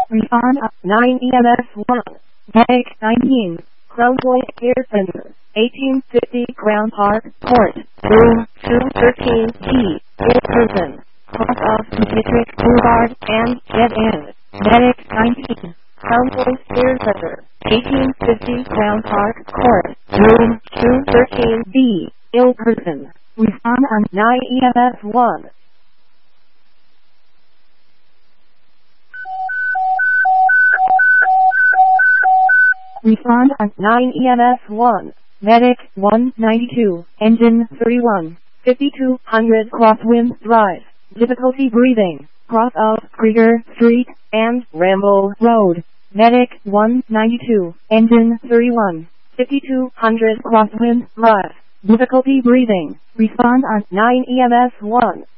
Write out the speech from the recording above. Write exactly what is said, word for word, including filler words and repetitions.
Respond up nine E M S one. Medic nineteen. Crown Point Care Center. eighteen fifty Crown Park Court. Room two thirteen G. In person. Cross off Dietrich Boulevard and Dead End. Medic nineteen. Crown Point Care Center. eighteen fifty Crown Park Court. Room two thirteen B. In person. Respond on nine E M S one. Respond on nine E M S one. Medic one ninety-two. Engine thirty-one. fifty-two hundred Crosswind Drive. Difficulty breathing. Cross of Krieger Street and Ramble Road. Medic one ninety-two. Engine thirty-one. fifty-two hundred Crosswind Drive. Difficulty breathing. Respond on nine E M S one.